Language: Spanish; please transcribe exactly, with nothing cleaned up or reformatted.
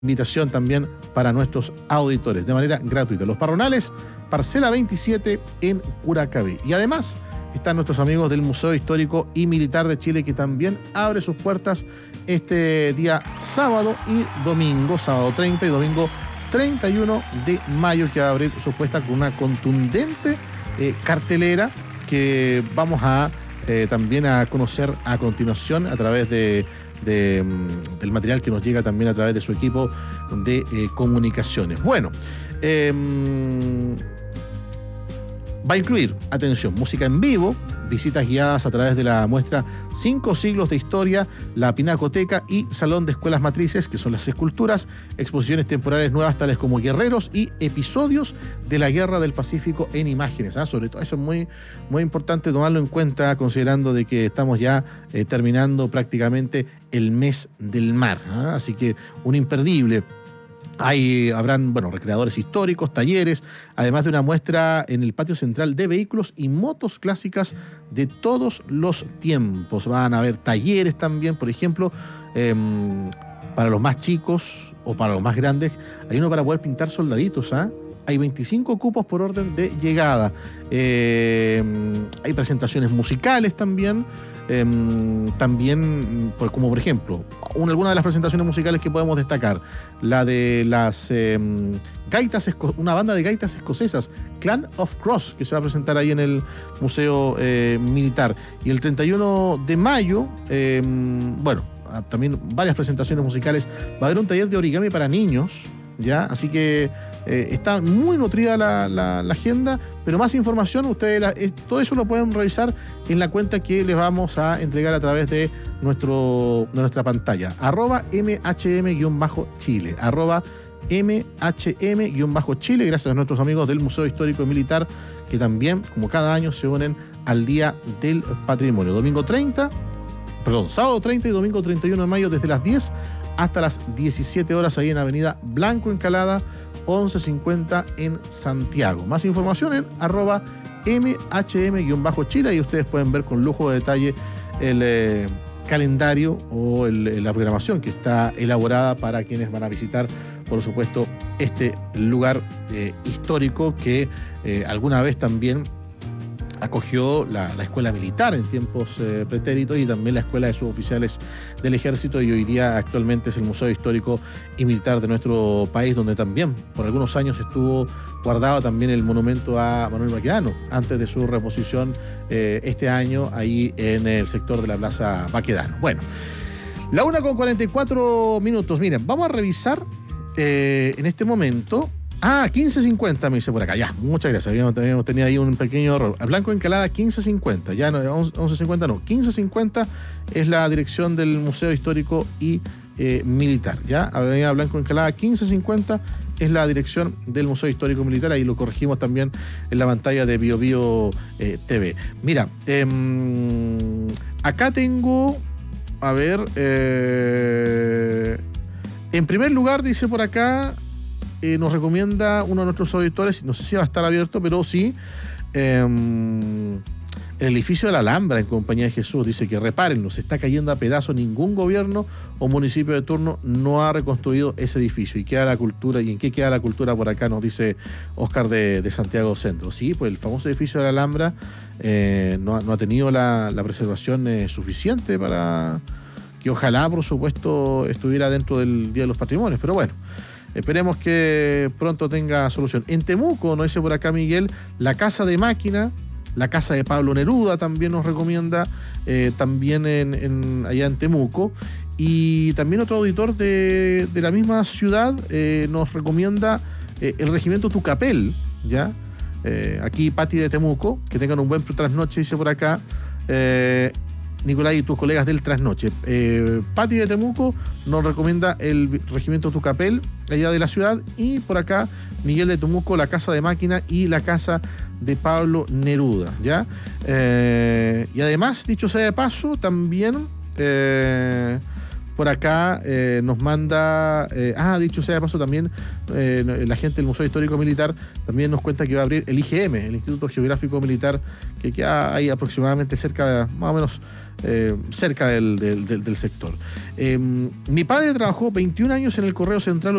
invitación también para nuestros auditores de manera gratuita. Los Parronales, parcela veintisiete en Curacaví. Y además están nuestros amigos del Museo Histórico y Militar de Chile, que también abre sus puertas este día sábado y domingo, sábado treinta y domingo treinta y uno de mayo, que va a abrir sus puertas con una contundente eh, cartelera que vamos a eh, también a conocer a continuación a través de De, del material que nos llega también a través de su equipo de eh, comunicaciones. Bueno, eh, va a incluir, atención, música en vivo, visitas guiadas a través de la muestra Cinco Siglos de Historia, la Pinacoteca y Salón de Escuelas Matrices, que son las esculturas, exposiciones temporales nuevas tales como Guerreros y episodios de la Guerra del Pacífico en imágenes. ¿eh? Sobre todo eso es muy, muy importante tomarlo en cuenta, considerando de que estamos ya eh, terminando prácticamente el mes del mar. ¿eh? Así que un imperdible. Ahí habrán, bueno, recreadores históricos, talleres, además de una muestra en el patio central de vehículos y motos clásicas de todos los tiempos. Van a haber talleres también, por ejemplo, eh, para los más chicos o para los más grandes. Hay uno para poder pintar soldaditos, ¿ah? ¿eh? Hay veinticinco cupos por orden de llegada. Eh, hay presentaciones musicales también. Eh, también, pues, como por ejemplo, una, alguna de las presentaciones musicales que podemos destacar, la de las eh, gaitas, esco- una banda de gaitas escocesas, Clan of Cross, que se va a presentar ahí en el Museo eh, Militar. Y el treinta y uno de mayo, eh, bueno, también varias presentaciones musicales. Va a haber un taller de origami para niños, ¿ya? Así que eh, está muy nutrida la, la, la agenda, pero más información, ustedes la, es, todo eso lo pueden revisar en la cuenta que les vamos a entregar a través de, nuestro, de nuestra pantalla, arroba mhm-chile, arroba mhm-chile, gracias a nuestros amigos del Museo Histórico y Militar, que también, como cada año, se unen al Día del Patrimonio. Domingo treinta, perdón, sábado treinta y domingo treinta y uno de mayo, desde las diez hasta las diecisiete horas, ahí en Avenida Blanco Encalada, once cincuenta en Santiago. Más información en arroba mhm-chile, y ustedes pueden ver con lujo de detalle el eh, calendario o el, la programación que está elaborada para quienes van a visitar, por supuesto, este lugar eh, histórico que eh, alguna vez también acogió la, la escuela militar en tiempos eh, pretéritos, y también la escuela de suboficiales del ejército, y hoy día actualmente es el Museo Histórico y Militar de nuestro país, donde también por algunos años estuvo guardado también el monumento a Manuel Baquedano, antes de su reposición eh, este año ahí en el sector de la Plaza Baquedano. Bueno, la una con cuarenta y cuatro minutos. Miren, vamos a revisar eh, en este momento. Ah, quince cincuenta me dice por acá. Ya, muchas gracias. Habíamos, habíamos tenido ahí un pequeño error. A Blanco Encalada, quince cincuenta. Ya no, once cincuenta no. quince cincuenta es la dirección del Museo Histórico y eh, Militar. Ya, Avenida Blanco Encalada, quince cincuenta es la dirección del Museo Histórico y Militar. Ahí lo corregimos también en la pantalla de Bio Bio eh, T V. Mira, eh, acá tengo, a ver, eh, en primer lugar dice por acá, Eh, nos recomienda uno de nuestros auditores, no sé si va a estar abierto, pero sí, eh, el edificio de la Alhambra en Compañía de Jesús. Dice que repárenlo, se está cayendo a pedazos. Ningún gobierno o municipio de turno no ha reconstruido ese edificio, y queda la cultura. ¿Y en qué queda la cultura por acá? Nos dice Oscar de, de Santiago Centro. Sí, pues el famoso edificio de la Alhambra eh, no, no ha tenido la, la preservación eh, suficiente para que ojalá, por supuesto, estuviera dentro del Día de los Patrimonios, pero bueno, esperemos que pronto tenga solución. En Temuco, nos dice por acá Miguel, la Casa de Máquina, la Casa de Pablo Neruda también nos recomienda, eh, también en, en, allá en Temuco. Y también otro auditor de, de la misma ciudad eh, nos recomienda eh, el Regimiento Tucapel, ¿ya? Eh, aquí Pati de Temuco, que tengan un buen trasnoche, dice por acá. Eh, Nicolás y tus colegas del trasnoche. Eh, Pati de Temuco nos recomienda el Regimiento Tucapel, allá de la ciudad, y por acá Miguel de Temuco, la Casa de Máquina y la Casa de Pablo Neruda, ¿ya? Eh, y además, dicho sea de paso, también eh, por acá eh, nos manda, eh, ah, dicho sea de paso también, eh, la gente del Museo Histórico Militar también nos cuenta que va a abrir el I G M, el Instituto Geográfico Militar, que queda ahí aproximadamente cerca, de, más o menos eh, cerca del, del, del, del sector. Eh, mi padre trabajó veintiún años en el Correo Central